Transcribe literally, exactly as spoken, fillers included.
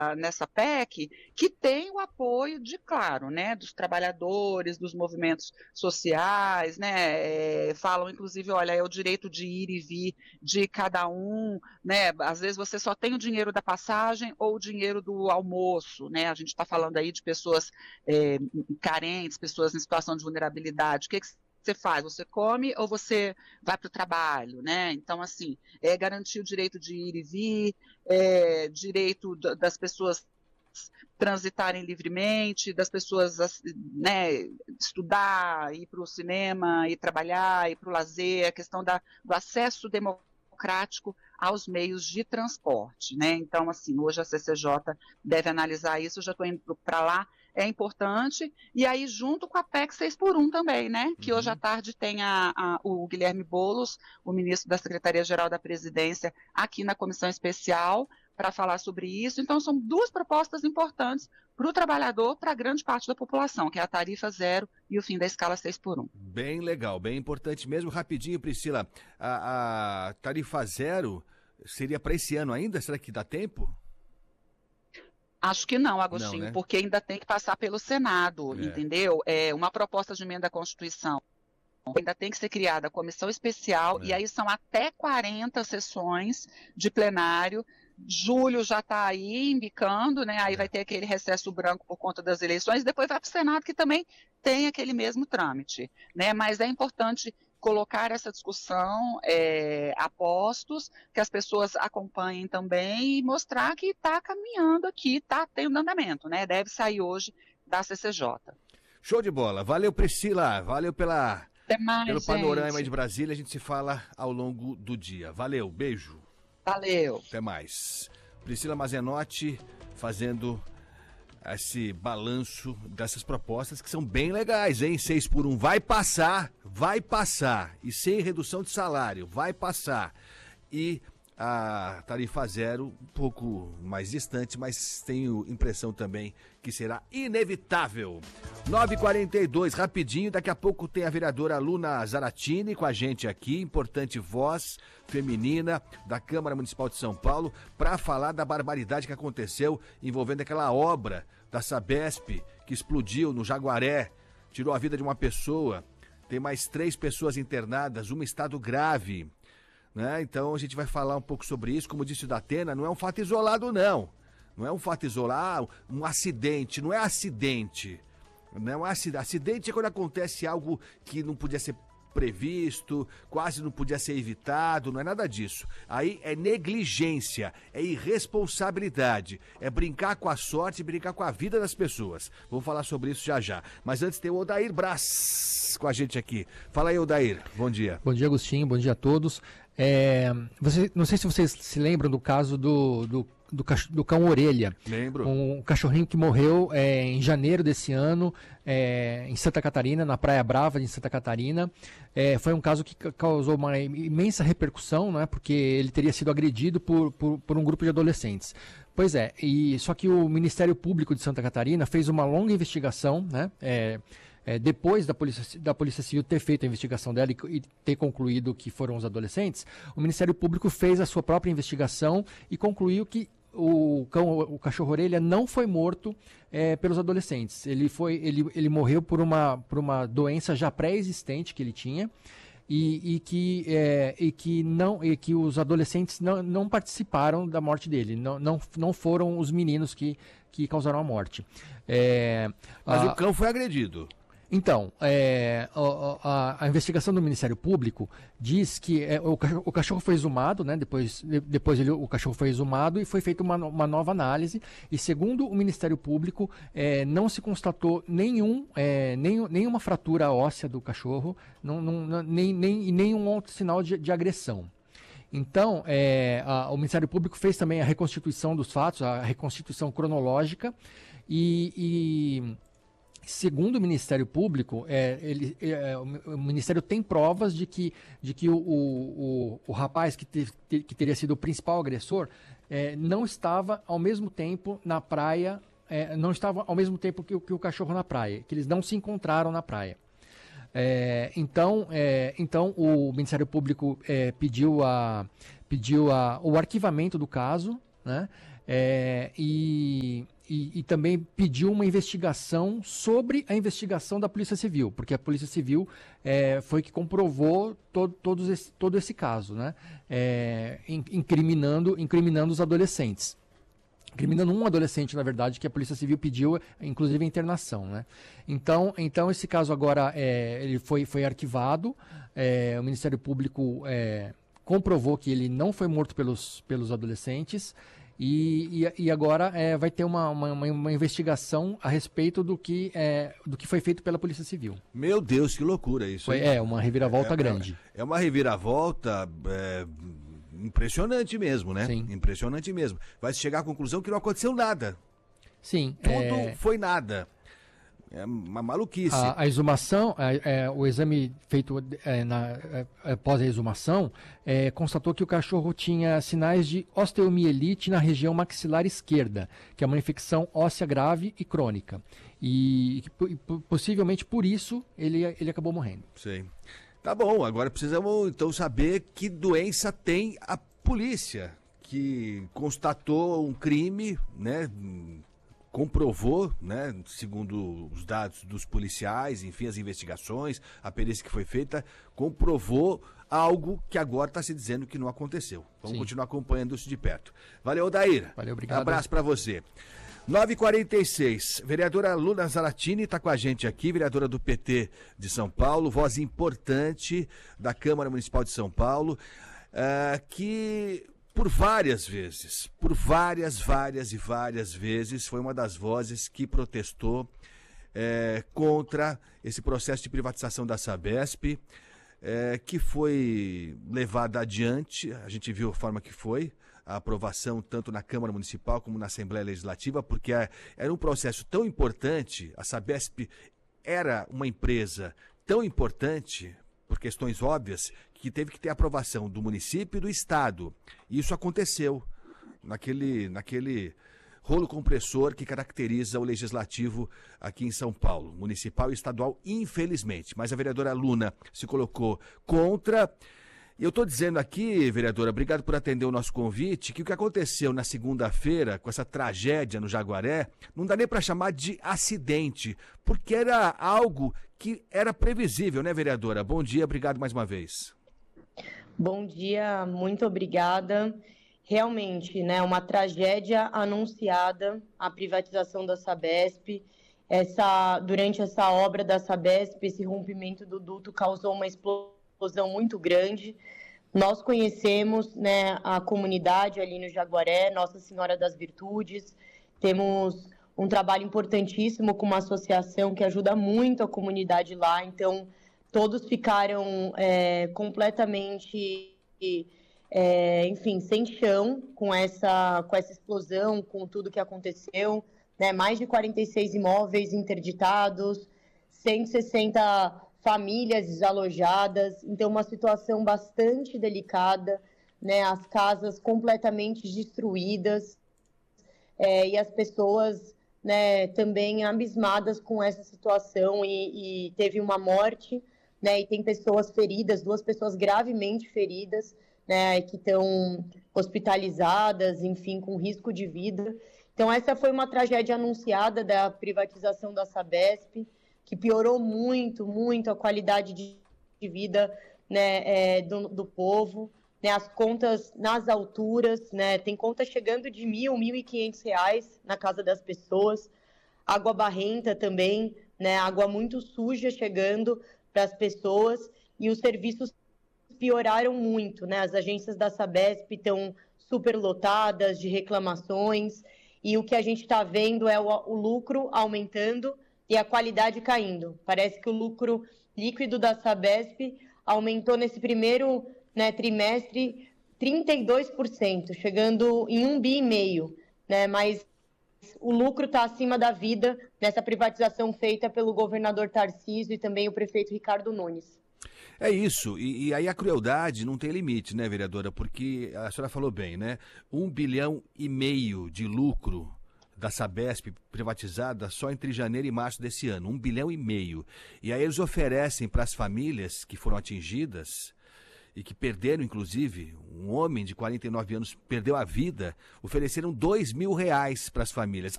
nessa P E C, que tem o apoio de, claro, né, dos trabalhadores, dos movimentos sociais, né, é, falam inclusive, olha, é o direito de ir e vir de cada um, né, às vezes você só tem o dinheiro da passagem ou o dinheiro do almoço, né, a gente está falando aí de pessoas é, carentes, pessoas em situação de vulnerabilidade, o que que você faz? Você come ou você vai para o trabalho, né? Então, assim, é garantir o direito de ir e vir, é, direito das pessoas transitarem livremente, das pessoas, né, estudar, ir para o cinema, ir trabalhar, ir para o lazer, a questão da, do acesso democrático aos meios de transporte, né? Então, assim, hoje a C C J deve analisar isso, eu já estou indo para lá, é importante, e aí junto com a P E C seis por um também, né, que uhum. hoje à tarde tem a, a, o Guilherme Boulos, o ministro da Secretaria-Geral da Presidência, aqui na comissão especial, para falar sobre isso. Então são duas propostas importantes para o trabalhador, para grande parte da população, que é a tarifa zero e o fim da escala seis por um. Bem legal, bem importante mesmo. Rapidinho, Priscila, a, a tarifa zero seria para esse ano ainda? Será que dá tempo? Acho que não, Agostinho, não, né? Porque ainda tem que passar pelo Senado, é. entendeu? É uma proposta de emenda à Constituição. Ainda tem que ser criada a comissão especial, é. e aí são até quarenta sessões de plenário. Julho já está aí embicando, né? Aí é. vai ter aquele recesso branco por conta das eleições, depois vai para o Senado, que também tem aquele mesmo trâmite, né? Mas é importante colocar essa discussão é, a postos, que as pessoas acompanhem também e mostrar que está caminhando aqui, está tendo andamento, né? Deve sair hoje da C C J. Show de bola. Valeu, Priscila. Valeu pela, mais, pelo panorama gente. de Brasília. A gente se fala ao longo do dia. Valeu, beijo. Valeu. Até mais. Priscila Mazenotti fazendo esse balanço dessas propostas que são bem legais, hein? seis por um vai passar, vai passar. E sem redução de salário, vai passar. E a tarifa zero, um pouco mais distante, mas tenho impressão também que será inevitável. nove e quarenta e dois, rapidinho, daqui a pouco tem a vereadora Luna Zaratini com a gente aqui, importante voz feminina da Câmara Municipal de São Paulo, para falar da barbaridade que aconteceu envolvendo aquela obra da Sabesp que explodiu no Jaguaré, tirou a vida de uma pessoa, tem mais três pessoas internadas, uma em estado grave. Né? Então a gente vai falar um pouco sobre isso. Como disse o Datena, não é um fato isolado não, não é um fato isolado, um acidente, não é acidente, não é um acidente, acidente é quando acontece algo que não podia ser previsto, quase não podia ser evitado, não é nada disso. Aí é negligência, é irresponsabilidade, é brincar com a sorte, brincar com a vida das pessoas. Vamos falar sobre isso já já. Mas antes tem o Odair Braz com a gente aqui. Fala aí, Odair, bom dia. Bom dia, Agostinho, bom dia a todos. É, você, não sei se vocês se lembram do caso do, do, do, do cão Orelha. Lembro. Um cachorrinho que morreu é, em janeiro desse ano, é, em Santa Catarina, na Praia Brava de Santa Catarina. É, foi um caso que causou uma imensa repercussão, né, porque ele teria sido agredido por, por, por um grupo de adolescentes. Pois é, e, só que o Ministério Público de Santa Catarina fez uma longa investigação, né, é, É, depois da Polícia, da Polícia Civil ter feito a investigação dela e, e ter concluído que foram os adolescentes, o Ministério Público fez a sua própria investigação e concluiu que o, cão, o cachorro-orelha não foi morto é, pelos adolescentes. Ele, foi, ele, ele morreu por uma, por uma doença já pré-existente que ele tinha. E, e, que, é, e, que não, e que os adolescentes não, não participaram da morte dele, não, não, não foram os meninos que, que causaram a morte. É, Mas a, o cão foi agredido. Então, é, a, a, a investigação do Ministério Público diz que é, o, cachorro, o cachorro foi exumado, né, depois, depois ele, o cachorro foi exumado e foi feita uma, uma nova análise, e segundo o Ministério Público, é, não se constatou nenhum, é, nenhum, nenhuma fratura óssea do cachorro, não, não, nem, nem, nenhum outro sinal de, de agressão. Então, é, a, o Ministério Público fez também a reconstituição dos fatos, a reconstituição cronológica, e... e segundo o Ministério Público, é, ele, é, o Ministério tem provas de que, de que o, o, o, o rapaz que, te, que teria sido o principal agressor é, não estava ao mesmo tempo na praia, é, não estava ao mesmo tempo que, que o cachorro na praia, que eles não se encontraram na praia. É, então, é, então, o Ministério Público é, pediu, a, pediu a, o arquivamento do caso, né? É, e, e, e também pediu uma investigação sobre a investigação da Polícia Civil, porque a Polícia Civil é, foi que comprovou todo, todos esse, todo esse caso, né? É, incriminando, incriminando os adolescentes. Incriminando um adolescente, na verdade, que a Polícia Civil pediu, inclusive, a internação, né? Então, então esse caso agora é, ele foi, foi arquivado, é, o Ministério Público é, comprovou que ele não foi morto pelos, pelos adolescentes e, e, e agora é, vai ter uma, uma, uma investigação a respeito do que, é, do que foi feito pela Polícia Civil. Meu Deus, que loucura isso. Foi, é, uma reviravolta é, grande. É, é uma reviravolta... É... impressionante mesmo, né? Sim. Impressionante mesmo. Vai chegar à conclusão que não aconteceu nada. Sim. Tudo é... foi nada. É uma maluquice. A, a exumação, é, é, o exame feito é, na, é, após a exumação, é, constatou que o cachorro tinha sinais de osteomielite na região maxilar esquerda, que é uma infecção óssea grave e crônica. E, e possivelmente por isso ele, ele acabou morrendo. Sei. Tá bom, agora precisamos então saber que doença tem a polícia, que constatou um crime, né, comprovou, né, segundo os dados dos policiais, enfim, as investigações, a perícia que foi feita, comprovou algo que agora está se dizendo que não aconteceu. Vamos Sim. continuar acompanhando isso de perto. Valeu, Odair. Valeu, obrigado. Um abraço para você. nove e quarenta e seis, vereadora Luna Zaratini está com a gente aqui, vereadora do P T de São Paulo, voz importante da Câmara Municipal de São Paulo, uh, que por várias vezes, por várias, várias e várias vezes, foi uma das vozes que protestou uh, contra esse processo de privatização da Sabesp, uh, que foi levado adiante, a gente viu a forma que foi, a aprovação tanto na Câmara Municipal como na Assembleia Legislativa, porque era um processo tão importante, a Sabesp era uma empresa tão importante, por questões óbvias, que teve que ter aprovação do município e do Estado. E isso aconteceu naquele, naquele rolo compressor que caracteriza o Legislativo aqui em São Paulo, municipal e estadual, infelizmente. Mas a vereadora Luna se colocou contra... Eu estou dizendo aqui, vereadora, obrigado por atender o nosso convite, que o que aconteceu na segunda-feira, com essa tragédia no Jaguaré, não dá nem para chamar de acidente, porque era algo que era previsível, né, vereadora? Bom dia, obrigado mais uma vez. Bom dia, muito obrigada. Realmente, né, uma tragédia anunciada, a privatização da Sabesp. Essa, durante essa obra da Sabesp, esse rompimento do duto causou uma explosão muito grande. Nós conhecemos, né, a comunidade ali no Jaguaré, Nossa Senhora das Virtudes, temos um trabalho importantíssimo com uma associação que ajuda muito a comunidade lá, então todos ficaram é, completamente, é, enfim, sem chão com essa, com essa explosão, com tudo que aconteceu, né, mais de quarenta e seis imóveis interditados, cento e sessenta famílias desalojadas, então uma situação bastante delicada, né, as casas completamente destruídas, é, e as pessoas, né, também abismadas com essa situação, e, e teve uma morte, né, e tem pessoas feridas, duas pessoas gravemente feridas, né, que estão hospitalizadas, enfim, com risco de vida. Então essa foi uma tragédia anunciada da privatização da Sabesp, que piorou muito, muito a qualidade de vida, né, é, do, do povo, né, as contas nas alturas, né, tem conta chegando de mil, mil e quinhentos reais na casa das pessoas, água barrenta também, né, água muito suja chegando para as pessoas, e os serviços pioraram muito, né, as agências da Sabesp estão superlotadas de reclamações, e o que a gente está vendo é o, o lucro aumentando e a qualidade caindo. Parece que o lucro líquido da Sabesp aumentou nesse primeiro, né, trimestre trinta e dois por cento, chegando em um bi e meio, né? Mas o lucro está acima da vida nessa privatização feita pelo governador Tarcísio e também o prefeito Ricardo Nunes. É isso, e, e aí a crueldade não tem limite, né, vereadora? Porque a senhora falou bem, né? Um bilhão e meio de lucro da Sabesp privatizada só entre janeiro e março desse ano, um bilhão e meio. E aí eles oferecem para as famílias que foram atingidas, e que perderam, inclusive, um homem de quarenta e nove anos perdeu a vida, ofereceram dois mil reais para as famílias.